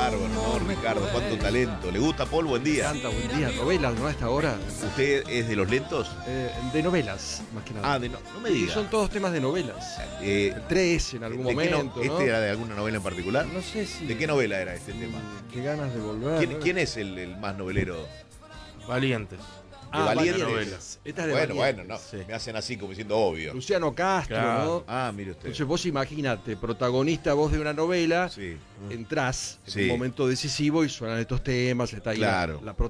bárbaro, ¿no? Ricardo, cuánto talento. ¿Le gusta, Paul? Buen día. Canta, buen día. Novelas, ¿no? A esta hora. ¿Usted es de los lentos? De novelas, más que nada. No me Y diga. son todos temas de novelas. Tres en algún ¿De qué momento, ¿no? ¿Este era de alguna novela en particular? No sé si... ¿De qué novela era este tema? Qué ganas de volver. ¿Quién es el más novelero? Valientes. ¿De Valientes? Novelas. Esta es de Bueno, Valientes. no. Sí. Me hacen así como diciendo obvio. Luciano Castro, Claro. ¿no? Mire usted. Entonces vos imagínate, protagonista vos de una novela, Sí. entrás en Sí. un momento decisivo y suenan estos temas, está ahí Claro. la